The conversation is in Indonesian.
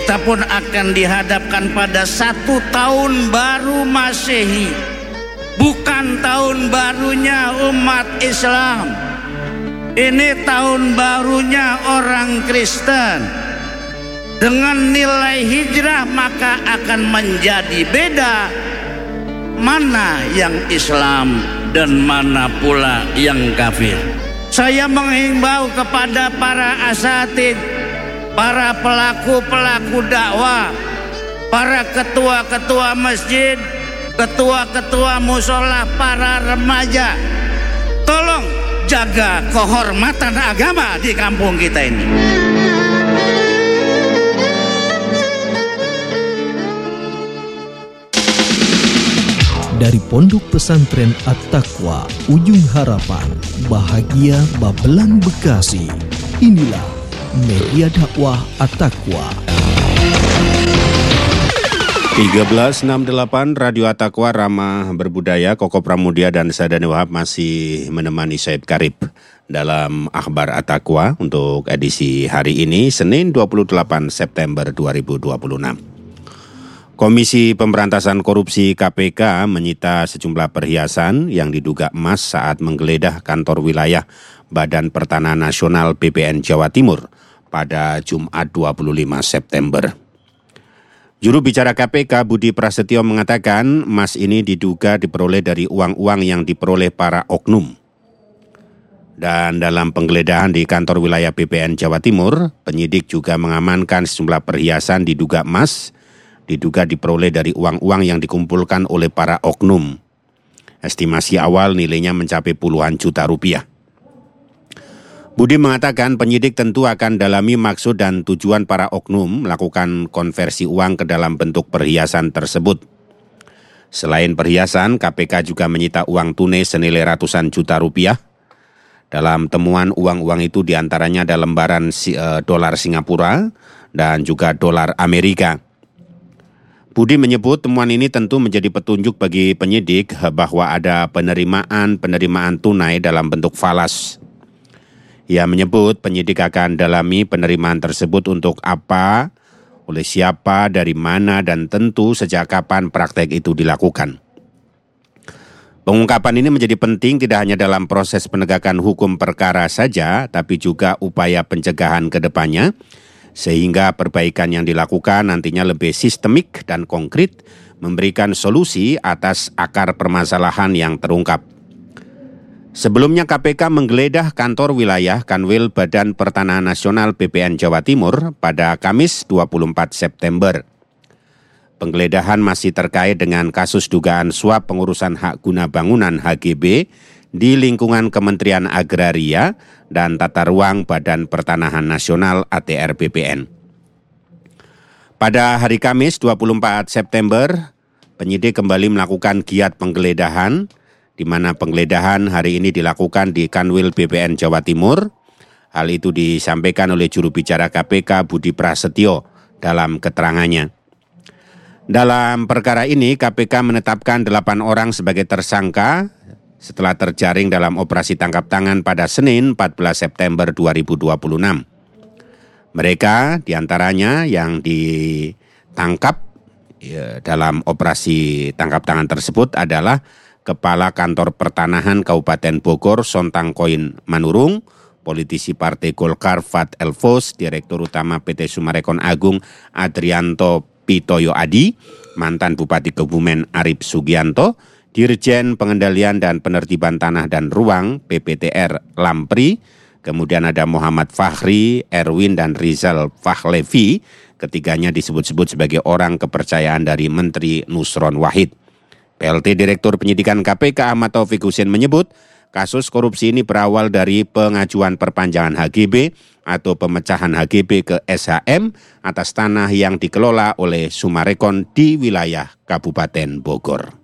kita pun akan dihadapkan pada satu tahun baru Masehi, bukan tahun barunya umat Islam. Ini tahun barunya orang Kristen. Dengan nilai hijrah maka akan menjadi beda mana yang Islam dan mana pula yang kafir. Saya menghimbau kepada para asatid, para pelaku-pelaku dakwah, para ketua-ketua masjid, ketua-ketua musola, para remaja, tolong jaga kehormatan agama di kampung kita ini. Dari Pondok Pesantren At-Taqwa, Ujung Harapan, Bahagia Babelan Bekasi, inilah Media Dakwah At-Taqwa. 1368 Radio At-Taqwa Ramah Berbudaya, Koko Pramudia dan Sadani Wahab masih menemani Said Karib dalam Akhbar At-Taqwa untuk edisi hari ini, Senin 28 September 2026. Komisi Pemberantasan Korupsi KPK menyita sejumlah perhiasan yang diduga emas saat menggeledah kantor wilayah Badan Pertanahan Nasional BPN Jawa Timur pada Jumat 25 September. Juru bicara KPK Budi Prasetyo mengatakan emas ini diduga diperoleh dari uang-uang yang diperoleh para oknum. Dan dalam penggeledahan di kantor wilayah BPN Jawa Timur, penyidik juga mengamankan sejumlah perhiasan diduga emas, diduga diperoleh dari uang-uang yang dikumpulkan oleh para oknum. Estimasi awal nilainya mencapai puluhan juta rupiah. Budi mengatakan penyidik tentu akan dalami maksud dan tujuan para oknum melakukan konversi uang ke dalam bentuk perhiasan tersebut. Selain perhiasan, KPK juga menyita uang tunai senilai ratusan juta rupiah. Dalam temuan uang-uang itu diantaranya ada lembaran dolar Singapura dan juga dolar Amerika. Budi menyebut temuan ini tentu menjadi petunjuk bagi penyidik bahwa ada penerimaan tunai dalam bentuk falas. Ia menyebut penyidik akan dalami penerimaan tersebut untuk apa, oleh siapa, dari mana, dan tentu sejak kapan praktek itu dilakukan. Pengungkapan ini menjadi penting tidak hanya dalam proses penegakan hukum perkara saja, tapi juga upaya pencegahan ke depannya, sehingga perbaikan yang dilakukan nantinya lebih sistemik dan konkret, memberikan solusi atas akar permasalahan yang terungkap. Sebelumnya KPK menggeledah kantor wilayah Kanwil Badan Pertanahan Nasional BPN Jawa Timur pada Kamis 24 September. Penggeledahan masih terkait dengan kasus dugaan suap pengurusan hak guna bangunan HGB di lingkungan Kementerian Agraria dan Tata Ruang Badan Pertanahan Nasional ATR BPN. Pada hari Kamis 24 September, penyidik kembali melakukan giat penggeledahan, di mana penggeledahan hari ini dilakukan di Kanwil BPN Jawa Timur. Hal itu disampaikan oleh juru bicara KPK Budi Prasetyo dalam keterangannya. Dalam perkara ini, KPK menetapkan 8 orang sebagai tersangka setelah terjaring dalam operasi tangkap tangan pada Senin 14 September 2026. Mereka diantaranya yang ditangkap dalam operasi tangkap tangan tersebut adalah Kepala Kantor Pertanahan Kabupaten Bogor Sontang Koin Manurung, politisi Partai Golkar Fat Elvos, Direktur Utama PT Sumarekon Agung Adrianto Pitoyo Adi, mantan Bupati Kebumen Arif Sugianto, Dirjen Pengendalian dan Penertiban Tanah dan Ruang PPTR Lampri, kemudian ada Muhammad Fahri, Erwin dan Rizal Fahlevi, ketiganya disebut-sebut sebagai orang kepercayaan dari Menteri Nusron Wahid. PLT Direktur Penyidikan KPK Ahmad Taufik Husin menyebut, kasus korupsi ini berawal dari pengajuan perpanjangan HGB atau pemecahan HGB ke SHM atas tanah yang dikelola oleh Sumarekon di wilayah Kabupaten Bogor.